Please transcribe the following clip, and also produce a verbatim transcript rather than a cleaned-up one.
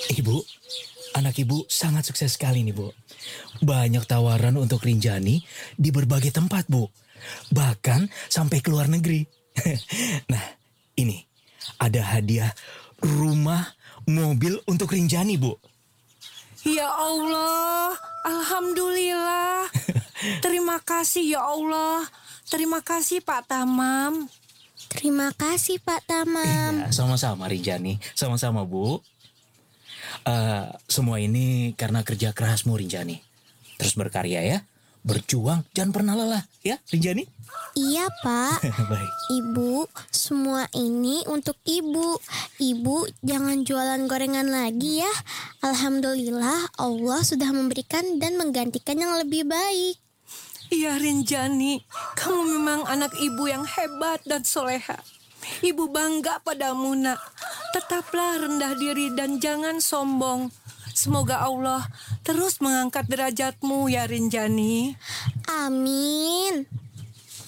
Ibu, anak ibu sangat sukses sekali nih, Bu. Banyak tawaran untuk Rinjani di berbagai tempat, Bu. Bahkan sampai ke luar negeri. Nah, ini ada hadiah rumah, mobil untuk Rinjani, Bu. Ya Allah, Alhamdulillah. Terima kasih ya Allah. Terima kasih Pak Tamam. Terima kasih Pak Tamam. Iya, sama-sama Rinjani. Sama-sama, Bu. Eh, semua ini karena kerja kerasmu, Rinjani. Terus berkarya ya. Berjuang, jangan pernah lelah. Ya, Rinjani? Iya Pak. Baik. Ibu, semua ini untuk Ibu. Ibu jangan jualan gorengan lagi ya. Alhamdulillah Allah sudah memberikan dan menggantikan yang lebih baik. Iya Rinjani, kamu memang anak ibu yang hebat dan soleha. Ibu bangga padamu nak. Tetaplah rendah diri dan jangan sombong. Semoga Allah terus mengangkat derajatmu ya Rinjani. Amin.